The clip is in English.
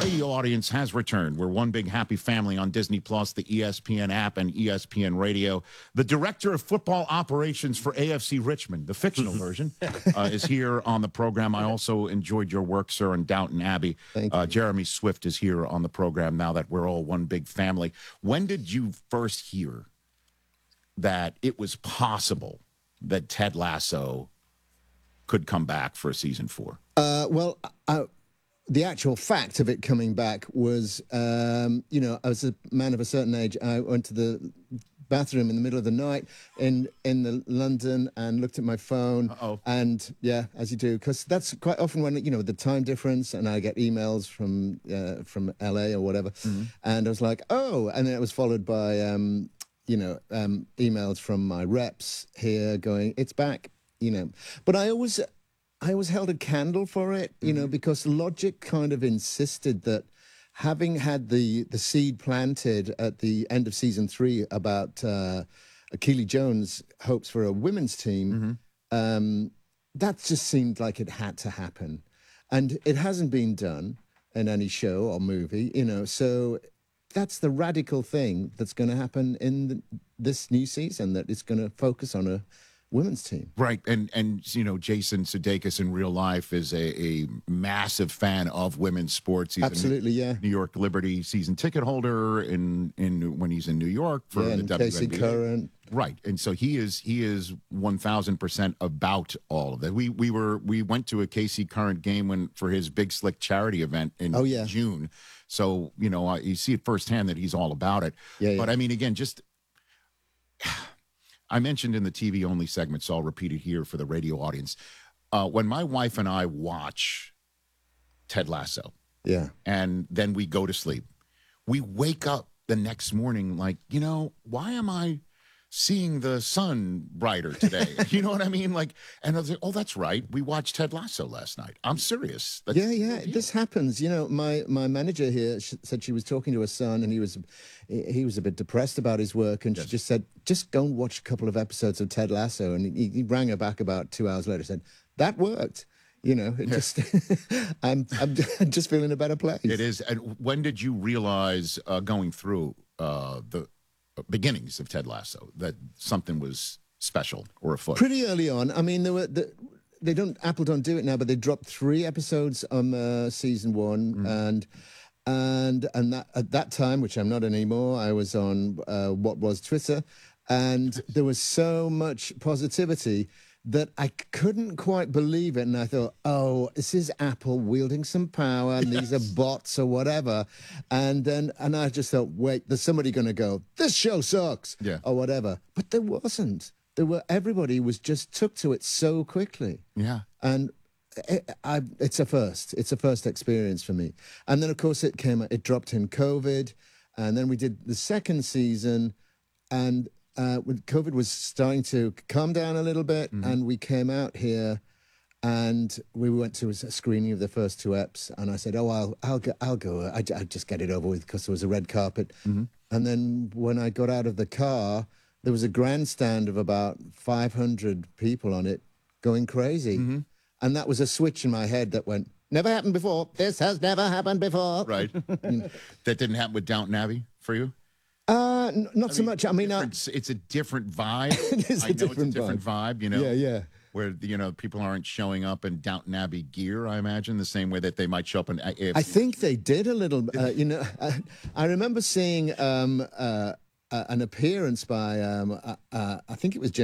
radio audience has returned. We're one big happy family on Disney Plus, the ESPN app, and ESPN Radio. The director of football operations for AFC Richmond, the fictional version, is here on the program. I also enjoyed your work, sir, on Downton Abbey. Thank you. Jeremy Swift is here on the program now that we're all one big family. When did you first hear that it was possible that Ted Lasso could come back for a season 4? The actual fact of it coming back was, you know, as a man of a certain age, I went to the bathroom in the middle of the night in London and looked at my phone. And yeah, as you do, because that's quite often when, you know, the time difference, and I get emails from LA or whatever. And I was like, oh, and then it was followed by, you know, emails from my reps here going, it's back, you know. But I always held a candle for it, you know, because logic kind of insisted that having had the seed planted at the end of season 3 about Keely Jones' hopes for a women's team, that just seemed like it had to happen. And it hasn't been done in any show or movie, you know, so that's the radical thing that's going to happen in this new season, that it's going to focus on a women's team. Right. And you know, Jason Sudeikis in real life is a massive fan of women's sports. He's Absolutely, a New York Liberty season ticket holder in when he's in New York for the WNBA. Casey Curran. Right. And so he is 1000% about all of that. We went to a Casey Curran game for his Big Slick charity event in June. So, you know, you see it firsthand that he's all about it. But I mean, again, just I mentioned in the TV-only segment, so I'll repeat it here for the radio audience. When my wife and I watch Ted Lasso, and then we go to sleep, we wake up the next morning like, you know, why am I seeing the sun brighter today? You know what I mean? Like, and I was like, oh, that's right. We watched Ted Lasso last night. I'm serious. This happens. You know, my manager here said she was talking to her son, and he was a bit depressed about his work, and she just said, just go and watch a couple of episodes of Ted Lasso. And he rang her back about 2 hours later, said, that worked. You know, it just I'm just feeling a better place. It is. And when did you realize going through the beginnings of Ted Lasso that something was special or afoot? Pretty early on. I mean, Apple don't do it now, but they dropped 3 episodes on season 1, and that at that time, which I'm not anymore, I was on what was Twitter, and there was so much positivity that I couldn't quite believe it. And I thought, oh, this is Apple wielding some power, and these are bots or whatever. And I just thought, wait, there's somebody going to go, this show sucks, or whatever. But there wasn't. Everybody just took to it so quickly. Yeah. And it's a first. It's a first experience for me. And then, of course, it dropped in COVID. And then we did the second season, and when COVID was starting to calm down a little bit, and we came out here, and we went to a screening of the first 2 eps, and I said, "Oh, I'll go. I just get it over with," because there was a red carpet. And then when I got out of the car, there was a grandstand of about 500 people on it, going crazy, and that was a switch in my head that went, "Never happened before. This has never happened before." Right. That didn't happen with Downton Abbey for you? Not so much. I mean, it's a different vibe. It's a different vibe, you know. Yeah. Where, you know, people aren't showing up in Downton Abbey gear, I imagine, the same way that they might show up in AFC. I think they did a little, you know, I remember seeing an appearance by, I think it was Jim